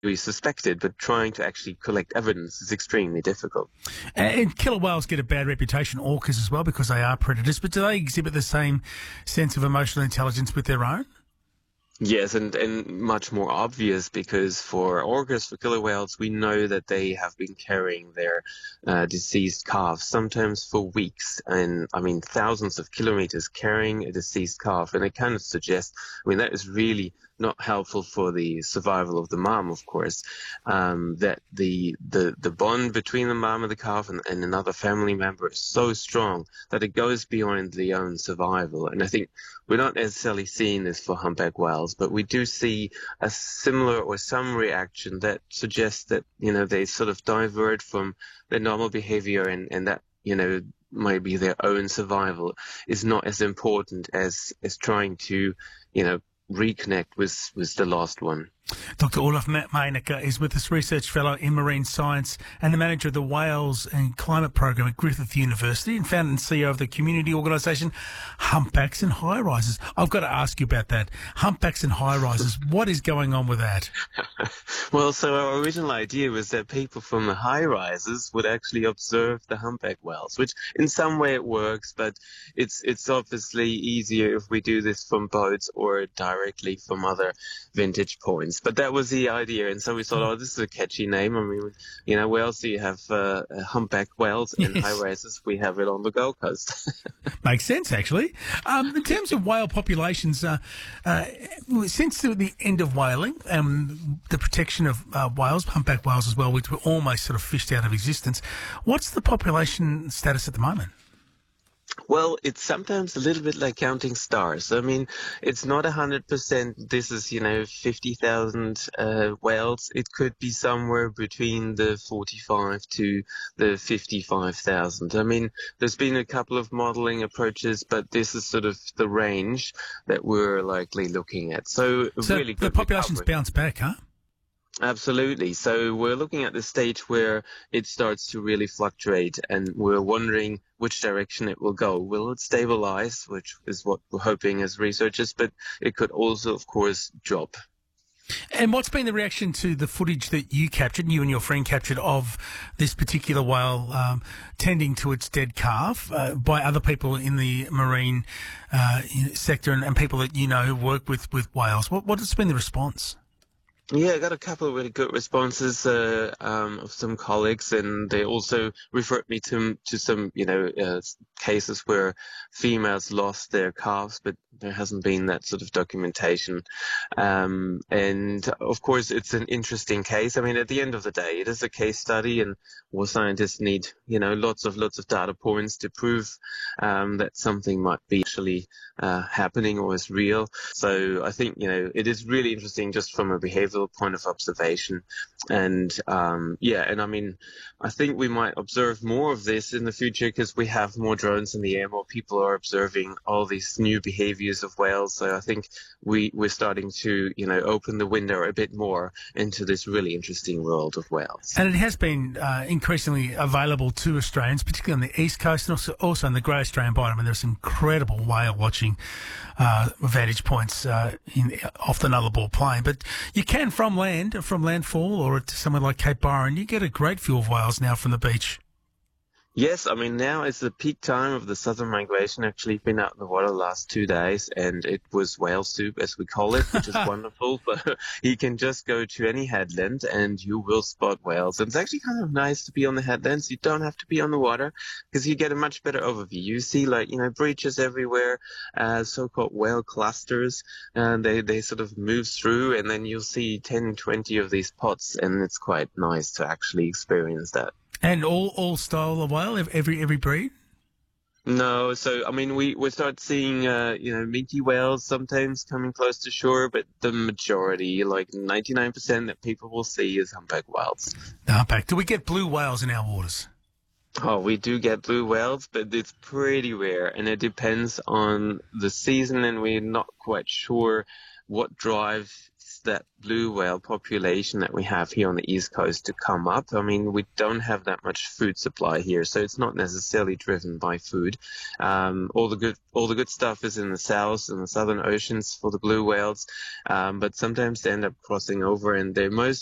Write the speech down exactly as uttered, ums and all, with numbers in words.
we suspected, but trying to actually collect evidence is extremely difficult. And killer whales get a bad reputation, orcas as well, because they are predators, but do they exhibit the same sense of emotional intelligence with their own? Yes, and, and much more obvious, because for orcas, for killer whales, we know that they have been carrying their uh, deceased calves, sometimes for weeks, and I mean thousands of kilometers carrying a deceased calf, and it kind of suggests, I mean, that is really not helpful for the survival of the mom, of course, um, that the, the the bond between the mom and the calf and, and another family member is so strong that it goes beyond the own survival. And I think we're not necessarily seeing this for humpback whales, but we do see a similar or some reaction that suggests that, you know, they sort of divert from their normal behavior, and, and that, you know, maybe their own survival is not as important as, as trying to, you know, reconnect with, with the lost one. Doctor Olaf Meinecker is with us, Research Fellow in Marine Science and the Manager of the Whales and Climate Program at Griffith University, and founder and C E O of the community organisation Humpbacks and High Rises. I've got to ask you about that. Humpbacks and High Rises, what is going on with that? Well, so our original idea was that people from the high rises would actually observe the humpback whales, which in some way it works, but it's it's obviously easier if we do this from boats or directly from other vintage points. But that was the idea, and so we thought, oh, this is a catchy name. I mean, you know, where else do you have uh, humpback whales in Yes. high rises? We have it on the Gold Coast. Makes sense, actually. Um, in terms of whale populations, uh, uh, since the, the end of whaling, um, the protection of uh, whales, humpback whales as well, which were almost sort of fished out of existence, what's the population status at the moment? Well, it's sometimes a little bit like counting stars. I mean, it's not one hundred percent this is, you know, fifty thousand uh, whales. It could be somewhere between the forty-five to the fifty-five thousand. I mean, there's been a couple of modeling approaches, but this is sort of the range that we're likely looking at. So, So really the good population's recovery. bounced back, huh? Absolutely. So we're looking at the stage where it starts to really fluctuate, and we're wondering which direction it will go. Will it stabilize, which is what we're hoping as researchers, but it could also, of course, drop. And what's been the reaction to the footage that you captured, you and your friend captured, of this particular whale um, tending to its dead calf uh, by other people in the marine uh, sector and, and people that you know who work with, with whales? What, what has been the response? Yeah, I got a couple of really good responses uh, um, of some colleagues, and they also referred me to to some, you know, uh, cases where females lost their calves, but there hasn't been that sort of documentation. Um, and of course, it's an interesting case. I mean, at the end of the day, it is a case study, and well, scientists need, you know, lots of lots of data points to prove um, that something might be actually uh, happening or is real. So I think, you know, it is really interesting just from a behavioral point of observation. And um, yeah, and I mean, I think we might observe more of this in the future because we have more drones in the air, more people are observing all these new behaviors of whales. So I think we, we're starting to, you know, open the window a bit more into this really interesting world of whales. And it has been uh, increasingly available to Australians, particularly on the east coast and also, also in the Grey Australian Bight. I mean, there's some incredible whale watching uh, vantage points uh, in, off the Nullarbor Plain. But you can, from land, from landfall or to somewhere like Cape Byron, you get a great view of whales now from the beach. Yes, I mean, now is the peak time of the southern migration. Actually, been out in the water the last two days, and it was whale soup, as we call it, which is wonderful. But you can just go to any headland, and you will spot whales. And it's actually kind of nice to be on the headlands. You don't have to be on the water, because you get a much better overview. You see, like, you know, breaches everywhere, uh, so-called whale clusters, and they, they sort of move through, and then you'll see ten, twenty of these pots, and it's quite nice to actually experience that. And all, all style of whale, every every breed? No, so I mean, we, we start seeing, uh, you know, minke whales sometimes coming close to shore, but the majority, like ninety-nine percent that people will see is humpback whales. The humpback. Do we get blue whales in our waters? Oh, we do get blue whales, but it's pretty rare, and it depends on the season, and we're not quite sure what drives that blue whale population that we have here on the East Coast to come up. I mean, we don't have that much food supply here, so it's not necessarily driven by food. Um, all the good, all the good stuff is in the south and the southern oceans for the blue whales, um, but sometimes they end up crossing over, and they're mostly